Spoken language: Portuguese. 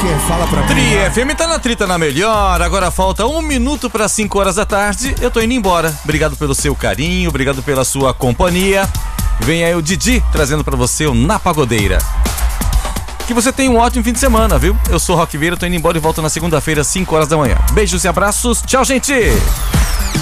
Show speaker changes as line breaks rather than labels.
que é? Fala pra mim.
Tri FM tá na trita na melhor. Agora falta 1 minuto para 5 horas da tarde. Eu tô indo embora. Obrigado pelo seu carinho, obrigado pela sua companhia. Vem aí o Didi trazendo pra você o Na Pagodeira. Que você tenha um ótimo fim de semana, viu? Eu sou o Rock Vieira, tô indo embora e volto na segunda-feira às 5 horas da manhã. Beijos e abraços. Tchau, gente!